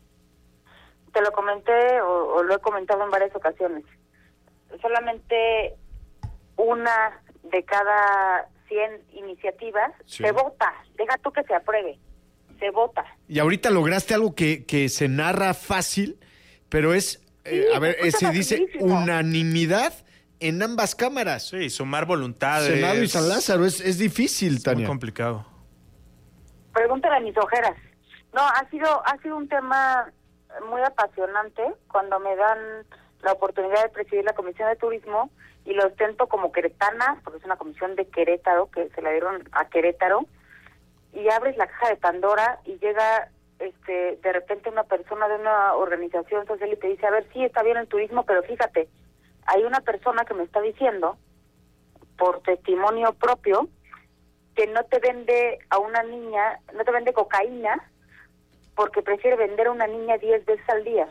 Te lo comenté o, o lo he comentado en varias ocasiones. Solamente una de cada cien iniciativas sí. se vota. Deja tú que se apruebe. Se vota. Y ahorita lograste algo que, que se narra fácil, pero es, eh, sí, a ver, se dice unanimidad en ambas cámaras. Sí, sumar voluntades. Senado y San Lázaro, es, es difícil, es Tania. Muy complicado. Pregúntale a mis ojeras. No, ha sido, ha sido un tema muy apasionante cuando me dan la oportunidad de presidir la Comisión de Turismo y lo ostento como queretana, porque es una comisión de Querétaro, que se la dieron a Querétaro, y abres la caja de Pandora y llega este de repente una persona de una organización social y te dice, a ver, sí, está bien el turismo, pero fíjate, hay una persona que me está diciendo, por testimonio propio, que no te vende a una niña, no te vende cocaína, porque prefiere vender a una niña diez veces al día.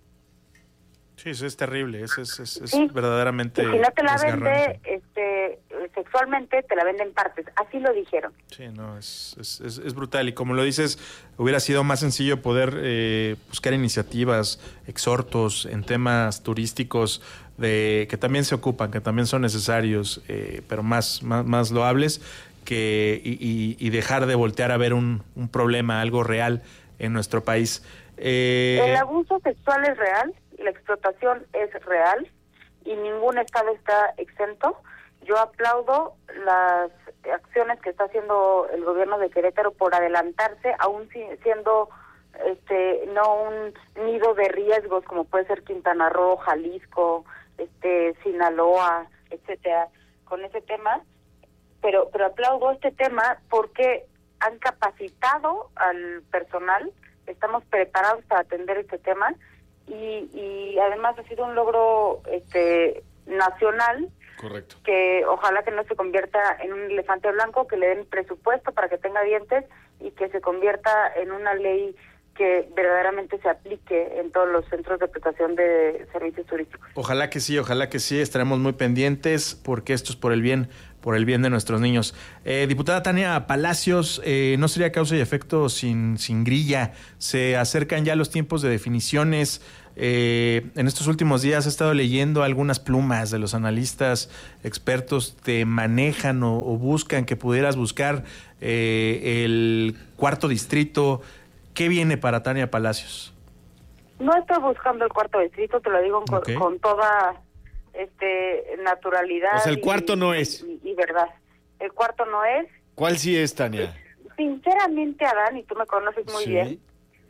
Sí, eso es terrible, eso es, es, es sí. verdaderamente. Y si no te la vende este, sexualmente, te la vende en partes. Así lo dijeron. Sí, no, es, es, es, es brutal. Y como lo dices, hubiera sido más sencillo poder eh, buscar iniciativas, exhortos en temas turísticos de que también se ocupan, que también son necesarios, eh, pero más, más, más loables, que y, y, y dejar de voltear a ver un, un problema, algo real en nuestro país. Eh... El abuso sexual es real. La explotación es real y ningún estado está exento. Yo aplaudo las acciones que está haciendo el gobierno de Querétaro por adelantarse, aún siendo este, no un nido de riesgos como puede ser Quintana Roo, Jalisco, este, Sinaloa, etcétera, con ese tema, pero, pero aplaudo este tema porque han capacitado al personal, estamos preparados para atender este tema y, y además ha sido un logro este nacional. Correcto. Que ojalá que no se convierta en un elefante blanco, que le den presupuesto para que tenga dientes y que se convierta en una ley que verdaderamente se aplique en todos los centros de prestación de servicios turísticos. Ojalá que sí, ojalá que sí, estaremos muy pendientes porque esto es por el bien, por el bien de nuestros niños. Eh, diputada Tania Palacios, eh, no sería causa y efecto sin, sin grilla. Se acercan ya los tiempos de definiciones. Eh, en estos últimos días he estado leyendo algunas plumas de los analistas expertos te manejan o, o buscan que pudieras buscar eh, el cuarto distrito. ¿Qué viene para Tania Palacios? No estoy buscando el cuarto distrito, te lo digo con, okay. con toda este naturalidad. O sea, el cuarto y, no es. Y, y verdad. El cuarto no es. ¿Cuál sí es, Tania? Sinceramente, Adán, y tú me conoces muy sí. bien,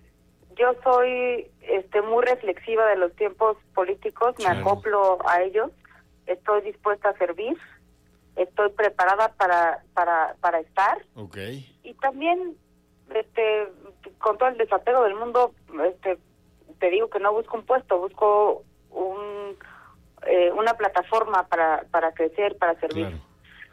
yo soy este muy reflexiva de los tiempos políticos, me claro. acoplo a ellos, estoy dispuesta a servir, estoy preparada para para para estar. Okay. Y también este con todo el desapego del mundo, este te digo que no busco un puesto, busco un eh, una plataforma para para crecer, para servir. Claro.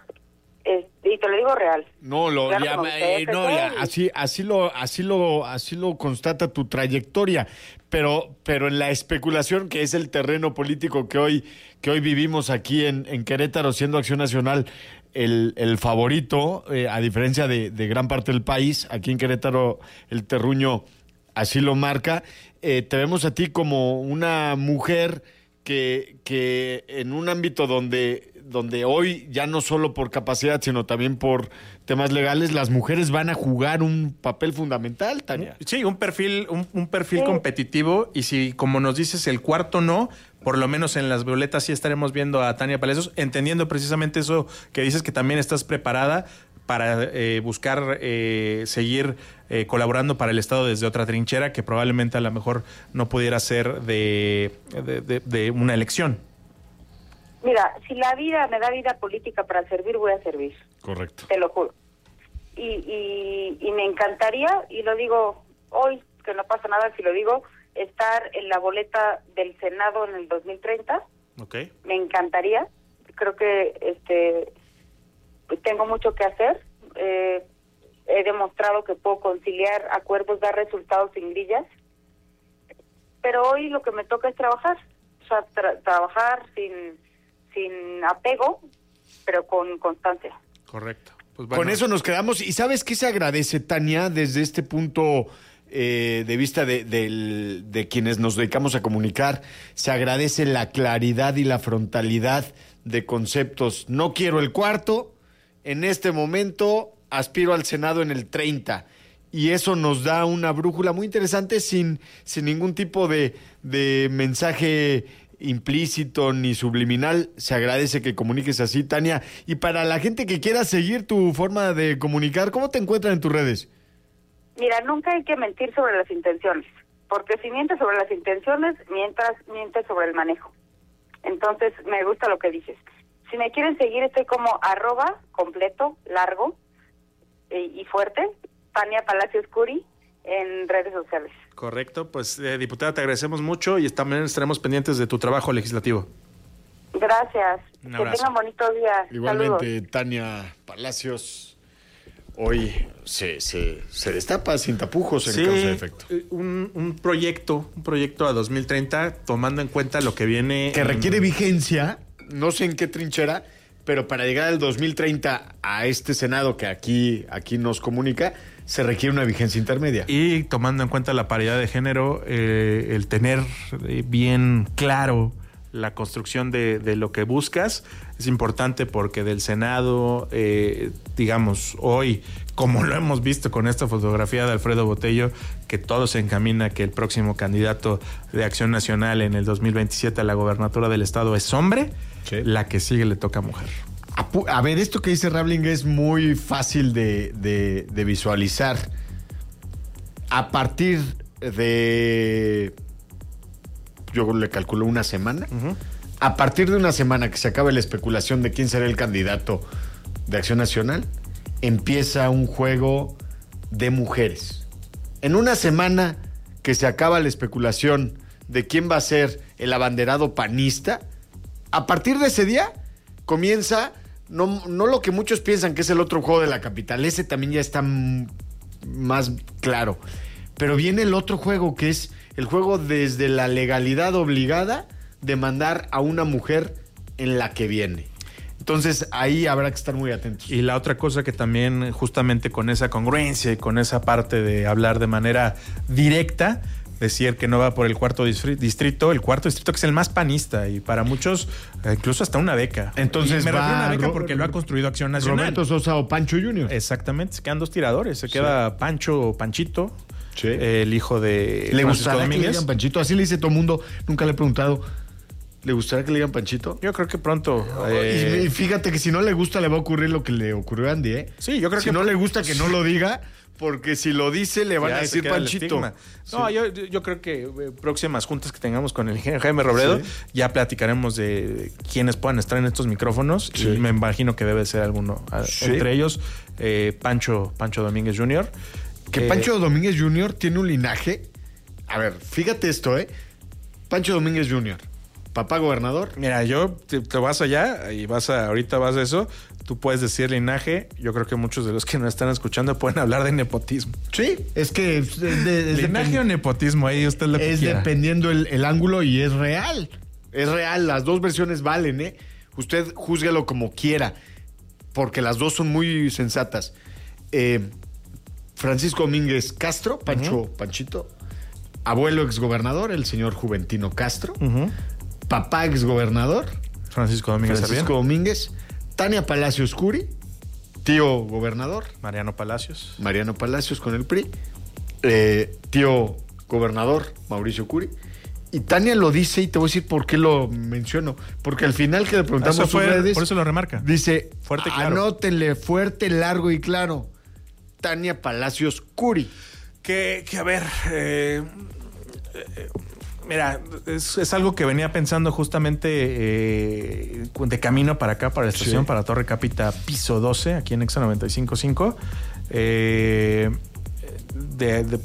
Este, y te lo digo real. No, lo claro, ya, eh, no, ya, así así lo así lo así lo constata tu trayectoria, pero pero en la especulación que es el terreno político que hoy que hoy vivimos aquí en, en Querétaro, siendo Acción Nacional el, el favorito, eh, a diferencia de, de gran parte del país, aquí en Querétaro el terruño así lo marca. Eh, te vemos a ti como una mujer que, que en un ámbito donde, donde hoy, ya no solo por capacidad, sino también por temas legales, las mujeres van a jugar un papel fundamental, Tania. Sí, un perfil, un, un perfil sí. competitivo, y si, como nos dices, el cuarto no, por lo menos en las violetas sí estaremos viendo a Tania Palacios, entendiendo precisamente eso que dices, que también estás preparada para eh, buscar eh, seguir eh, colaborando para el Estado desde otra trinchera que probablemente a lo mejor no pudiera ser de, de, de, de una elección. Mira, si la vida me da vida política para servir, voy a servir. Correcto. Te lo juro. Y, y, y me encantaría, y lo digo hoy, que no pasa nada si lo digo, estar en la boleta del Senado en el dos mil treinta. Okay. Me encantaría. Creo que este tengo mucho que hacer. Eh, he demostrado que puedo conciliar acuerdos, dar resultados sin grillas. Pero hoy lo que me toca es trabajar. O sea, tra- trabajar sin, sin apego, pero con constancia. Correcto. Pues bueno. Con eso nos quedamos. ¿Y sabes qué se agradece, Tania, desde este punto eh, de vista de, de, de quienes nos dedicamos a comunicar? Se agradece la claridad y la frontalidad de conceptos. No quiero el cuarto. En este momento aspiro al Senado en el treinta. Y eso nos da una brújula muy interesante sin, sin ningún tipo de, de mensaje implícito ni subliminal. Se agradece que comuniques así, Tania. Y para la gente que quiera seguir tu forma de comunicar, ¿cómo te encuentran en tus redes? Mira, nunca hay que mentir sobre las intenciones, porque si mientes sobre las intenciones, mientras mientes sobre el manejo. Entonces, me gusta lo que dices. Si me quieren seguir, estoy como arroba completo, largo eh, y fuerte, Tania Palacios Curi, en redes sociales. Correcto, pues eh, diputada, te agradecemos mucho y también estaremos pendientes de tu trabajo legislativo. Gracias. Un que abrazo. tengan bonito día. Igualmente, Saludos. Tania Palacios, hoy se, se, se destapa sin tapujos en Sí, causa de efecto. Un, un proyecto, un proyecto a dos mil treinta, tomando en cuenta lo que viene... Que en... requiere vigencia, no sé en qué trinchera, pero para llegar al dos mil treinta a este Senado que aquí, aquí nos comunica, se requiere una vigencia intermedia. Y tomando en cuenta la paridad de género, eh, el tener bien claro la construcción de, de lo que buscas es importante, porque del Senado, eh, digamos, hoy, como lo hemos visto con esta fotografía de Alfredo Botello, que todo se encamina a que el próximo candidato de Acción Nacional en el dos mil veintisiete a la gobernatura del estado es hombre, sí. La que sigue le toca mujer. A ver, esto que dice Rabling es muy fácil de, de, de visualizar. a partir de, yo le calculo una semana, uh-huh. a partir de una semana que se acabe la especulación de quién será el candidato de Acción Nacional, empieza un juego de mujeres. En una semana que se acaba la especulación de quién va a ser el abanderado panista, a partir de ese día comienza no, no lo que muchos piensan que es el otro juego de la capital, ese también ya está m- más claro, pero viene el otro juego que es el juego desde la legalidad obligada de mandar a una mujer en la que viene. Entonces ahí habrá que estar muy atentos. Y la otra cosa que también justamente con esa congruencia y con esa parte de hablar de manera directa, decir que no va por el cuarto distrito, el cuarto distrito que es el más panista y para muchos incluso hasta una beca. Entonces y me va refiero a una beca Ro- porque lo ha construido Acción Nacional. Roberto Sosa o Pancho junior Exactamente, se quedan dos tiradores, se sí. queda Pancho o Panchito, sí. el hijo de ¿Le Francisco gustará Domínguez? que le digan Panchito? Así le dice todo el mundo, nunca le he preguntado. ¿Le gustaría que le digan Panchito? Yo creo que pronto. Eh... Y fíjate que si no le gusta le va a ocurrir lo que le ocurrió a Andy, ¿eh? Sí, yo creo si que... Si no le gusta que no lo diga, porque si lo dice le van ya a decir Panchito. No, sí. yo, yo creo que eh, próximas juntas que tengamos con el ingeniero Jaime Robledo, sí. ya platicaremos de quiénes puedan estar en estos micrófonos sí. y me imagino que debe ser alguno. Sí. Entre ellos, eh, Pancho, Pancho Domínguez junior Que eh, Pancho Domínguez junior tiene un linaje. A ver, fíjate esto, ¿eh? Pancho Domínguez junior Papá gobernador. Mira, yo te, te vas allá y vas a, ahorita vas a eso. Tú puedes decir linaje. Yo creo que muchos de los que nos están escuchando pueden hablar de nepotismo. Sí, es que es de, es linaje depend... o nepotismo, ahí usted lo que es quiera. Dependiendo el, el ángulo y es real. Es real, las dos versiones valen, ¿eh? Usted júzguelo como quiera, porque las dos son muy sensatas. Eh, Francisco Domínguez Castro, Pancho, uh-huh. Panchito, abuelo exgobernador, el señor Juventino Castro. Uh-huh. Papá exgobernador Francisco Domínguez Francisco Domínguez, Tania Palacios Curi, tío gobernador Mariano Palacios Mariano Palacios con el P R I, eh, tío gobernador Mauricio Curi. Y Tania lo dice y te voy a decir por qué lo menciono, porque al final que le preguntamos a sus redes, por eso lo remarca, dice fuerte y claro. Anótenle fuerte, largo y claro, Tania Palacios Curi. Que, que a ver eh, eh, Mira, es, es algo que venía pensando justamente eh, de camino para acá, para la estación, sí. para Torre Cápita, piso doce, aquí en Exa noventa y cinco punto cinco. Eh, de, de,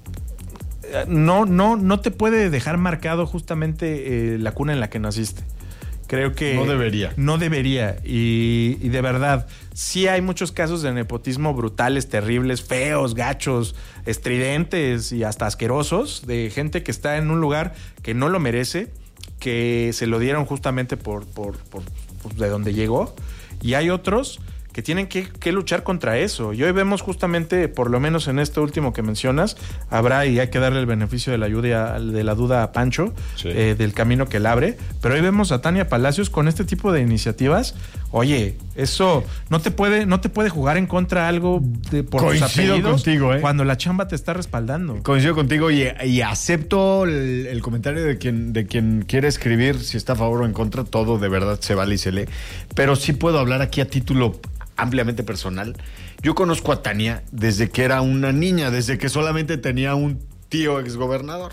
no, no, no te puede dejar marcado justamente eh, la cuna en la que naciste. Creo que... No debería. No debería. Y, y de verdad, sí hay muchos casos de nepotismo brutales, terribles, feos, gachos, estridentes y hasta asquerosos, de gente que está en un lugar que no lo merece, que se lo dieron justamente por, por, por, por de donde llegó. Y hay otros que tienen que, que luchar contra eso. Y hoy vemos justamente, por lo menos en este último que mencionas, habrá y hay que darle el beneficio de la, ayuda, de la duda a Pancho, sí. eh, del camino que él abre. Pero hoy vemos a Tania Palacios con este tipo de iniciativas. Oye, eso no te puede, no te puede jugar en contra algo de, por Coincido tus apellidos contigo, ¿eh? cuando la chamba te está respaldando. Coincido contigo y, y acepto el, el comentario de quien, de quien quiere escribir si está a favor o en contra. Todo de verdad se vale y se lee. Pero sí puedo hablar aquí a título ampliamente personal. Yo conozco a Tania desde que era una niña, desde que solamente tenía un tío exgobernador.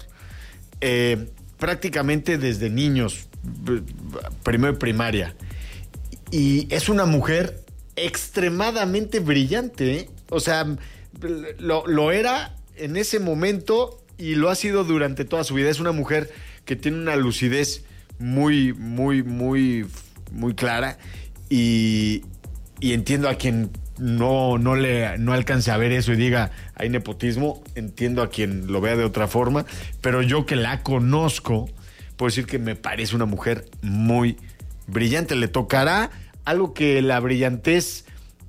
Eh, prácticamente desde niños, primero de primaria. Y es una mujer extremadamente brillante, ¿eh? O sea, lo, lo era en ese momento y lo ha sido durante toda su vida. Es una mujer que tiene una lucidez muy, muy, muy, muy clara y... Y entiendo a quien no, no le no alcance a ver eso y diga hay nepotismo, entiendo a quien lo vea de otra forma, pero yo que la conozco, puedo decir que me parece una mujer muy brillante. Le tocará algo que la brillantez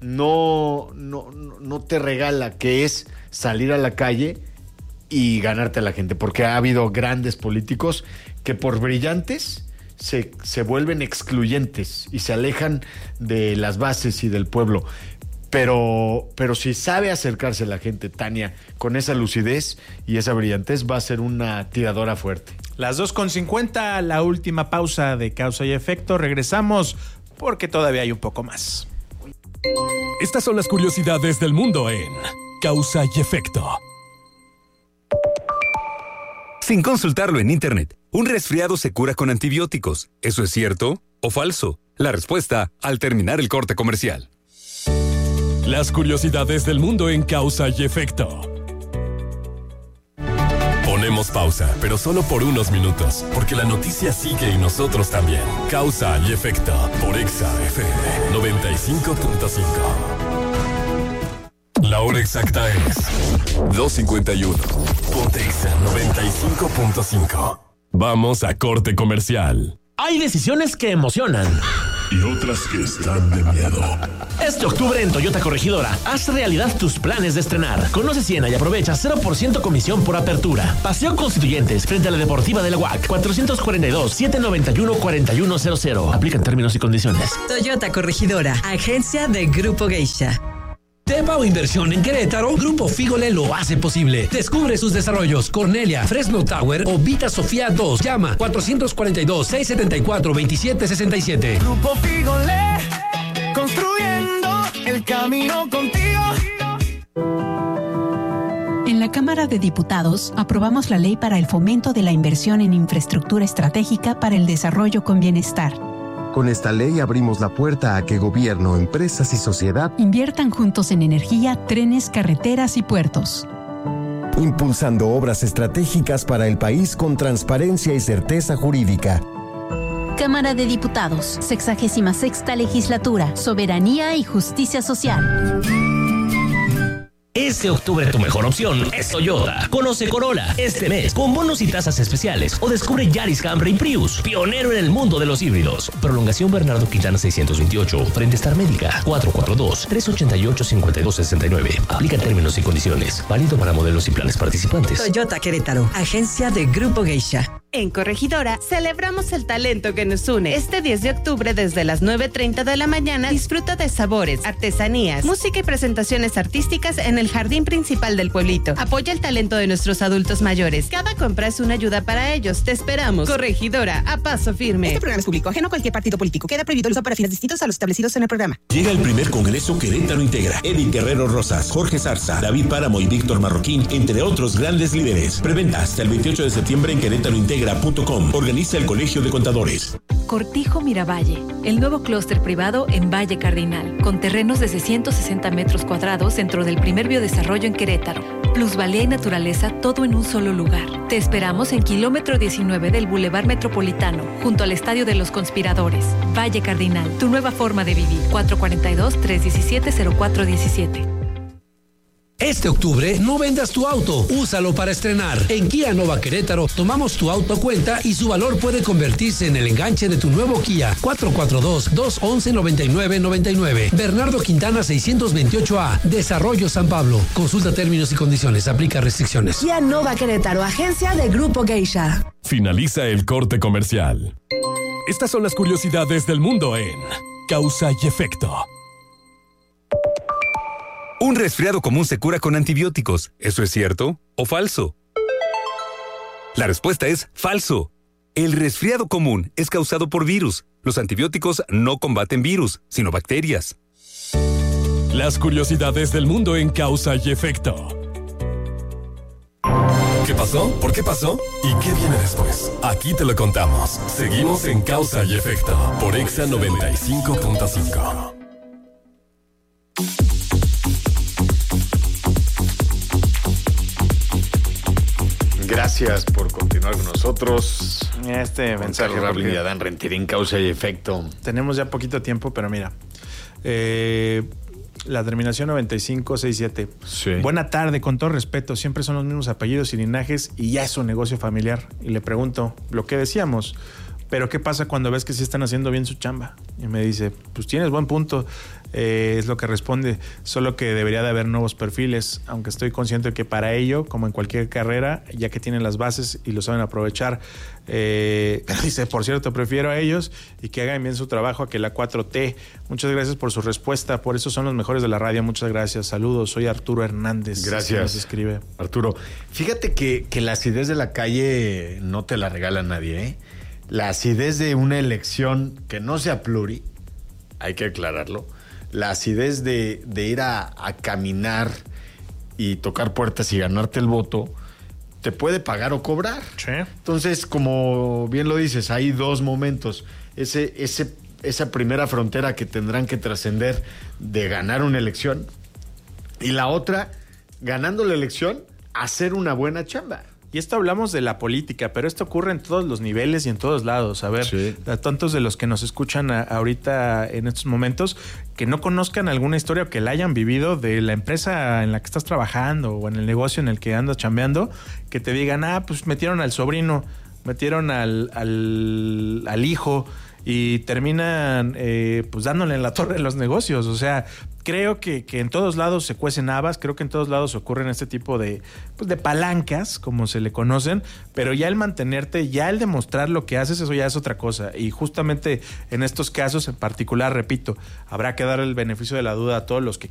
no, no, no te regala, que es salir a la calle y ganarte a la gente, porque ha habido grandes políticos que por brillantes Se, se vuelven excluyentes y se alejan de las bases y del pueblo. Pero, pero si sabe acercarse a la gente, Tania, con esa lucidez y esa brillantez, va a ser una tiradora fuerte. Las dos con cincuenta, la última pausa de Causa y Efecto. Regresamos porque todavía hay un poco más. Estas son las curiosidades del mundo en Causa y Efecto. sin consultarlo en internet. Un resfriado se cura con antibióticos. ¿Eso es cierto o falso? La respuesta al terminar el corte comercial. Las curiosidades del mundo en Causa y Efecto. Ponemos pausa, pero solo por unos minutos, porque la noticia sigue y nosotros también. Causa y Efecto por Exa F M noventa y cinco punto cinco. La hora exacta es dos cincuenta y uno. Ponte Exa noventa y cinco punto cinco. Vamos a corte comercial. Hay decisiones que emocionan y otras que están de miedo. Este octubre en Toyota Corregidora, haz realidad tus planes de estrenar. Conoce Siena y aprovecha cero por ciento comisión por apertura. Paseo Constituyentes, frente a la Deportiva de la U A C, cuatrocientos cuarenta y dos, setecientos noventa y uno, cuarenta y uno cero cero. Aplican términos y condiciones. Toyota Corregidora, agencia de Grupo Geisha. Tepa o inversión en Querétaro, Grupo Fígole lo hace posible. Descubre sus desarrollos: Cornelia, Fresno Tower o Vita Sofía dos. Llama cuatrocientos cuarenta y dos, seiscientos setenta y cuatro, veintisiete sesenta y siete. Grupo Fígole, construyendo el camino contigo. En la Cámara de Diputados aprobamos la ley para el fomento de la inversión en infraestructura estratégica para el desarrollo con bienestar. Con esta ley abrimos la puerta a que gobierno, empresas y sociedad inviertan juntos en energía, trenes, carreteras y puertos. Impulsando obras estratégicas para el país con transparencia y certeza jurídica. Cámara de Diputados, sexagésima sexta legislatura, soberanía y justicia social. Este octubre tu mejor opción es Toyota. Conoce Corolla este mes con bonos y tasas especiales o descubre Yaris, Camry y Prius, pionero en el mundo de los híbridos. Prolongación Bernardo Quintana seiscientos veintiocho, frente a Star Médica, cuatro cuatro dos, tres ocho ocho, cinco dos seis nueve. Aplica términos y condiciones. Válido para modelos y planes participantes. Toyota Querétaro, agencia de Grupo Geisha. En Corregidora, celebramos el talento que nos une. Este diez de octubre, desde las nueve treinta de la mañana, disfruta de sabores, artesanías, música y presentaciones artísticas en el jardín principal del pueblito. Apoya el talento de nuestros adultos mayores. Cada compra es una ayuda para ellos. Te esperamos. Corregidora, a paso firme. Este programa es público, ajeno a cualquier partido político. Queda prohibido el uso para fines distintos a los establecidos en el programa. Llega el primer Congreso Querétaro Integra. Edith Guerrero Rosas, Jorge Zarza, David Páramo y Víctor Marroquín, entre otros grandes líderes. Preventa hasta el veintiocho de septiembre en querétaro integra punto com. Organiza el Colegio de Contadores. Cortijo Miravalle, el nuevo clúster privado en Valle Cardinal, con terrenos de seiscientos sesenta metros cuadrados dentro del primer biodesarrollo en Querétaro. Plusvalía y naturaleza, todo en un solo lugar. Te esperamos en kilómetro diecinueve del Boulevard Metropolitano, junto al Estadio de los Conspiradores. Valle Cardinal, tu nueva forma de vivir. cuatro cuatro dos, tres uno siete, cero cuatro uno siete. Este octubre no vendas tu auto, úsalo para estrenar. En Kia Nova Querétaro tomamos tu auto a cuenta y su valor puede convertirse en el enganche de tu nuevo Kia. cuatro cuatro dos, dos once, noventa y nueve noventa y nueve. Bernardo Quintana seiscientos veintiocho A. Desarrollo San Pablo. Consulta términos y condiciones. Aplica restricciones. Kia Nova Querétaro, agencia de Grupo Geisha. Finaliza el corte comercial. Estas son las curiosidades del mundo en Causa y Efecto. Un resfriado común se cura con antibióticos. ¿Eso es cierto o falso? La respuesta es falso. El resfriado común es causado por virus. Los antibióticos no combaten virus, sino bacterias. Las curiosidades del mundo en Causa y Efecto. ¿Qué pasó? ¿Por qué pasó? ¿Y qué viene después? Aquí te lo contamos. Seguimos en Causa y Efecto por Exa noventa y cinco punto cinco. Gracias por continuar con nosotros. Este mensaje. Porque Adán Rentería, Causa y Efecto. Tenemos ya poquito tiempo, pero mira. Eh, la terminación noventa y cinco sesenta y siete. Sí. Buena tarde, con todo respeto. Siempre son los mismos apellidos y linajes y ya es un negocio familiar. Y le pregunto, lo que decíamos, pero ¿qué pasa cuando ves que sí están haciendo bien su chamba? Y me dice, pues tienes buen punto. Eh, es lo que responde, solo que debería de haber nuevos perfiles, aunque estoy consciente de que para ello, como en cualquier carrera, ya que tienen las bases y lo saben aprovechar, eh, dice, por cierto, prefiero a ellos y que hagan bien su trabajo a que la cuatro T. Muchas gracias por su respuesta, por eso son los mejores de la radio. Muchas gracias, saludos, soy Arturo Hernández. Gracias, nos escribe. Arturo. Fíjate que, que la acidez de la calle no te la regala nadie, ¿eh? La acidez de una elección que no sea pluri, hay que aclararlo. La acidez de, de ir a, a caminar y tocar puertas y ganarte el voto, te puede pagar o cobrar. Sí. Entonces, como bien lo dices, hay dos momentos. Ese, ese, esa primera frontera que tendrán que trascender de ganar una elección, y la otra, ganando la elección, hacer una buena chamba. Y esto hablamos de la política, pero esto ocurre en todos los niveles y en todos lados. A ver, sí. A tantos de los que nos escuchan a, ahorita en estos momentos, que no conozcan alguna historia o que la hayan vivido de la empresa en la que estás trabajando o en el negocio en el que andas chambeando, que te digan, ah, pues metieron al sobrino, metieron al, al, al hijo y terminan eh, pues dándole en la torre a los negocios. O sea, creo que, que en todos lados se cuecen habas, creo que en todos lados ocurren este tipo de, pues de palancas, como se le conocen, pero ya el mantenerte, ya el demostrar lo que haces, eso ya es otra cosa. Y justamente en estos casos en particular, repito, habrá que dar el beneficio de la duda a todos los que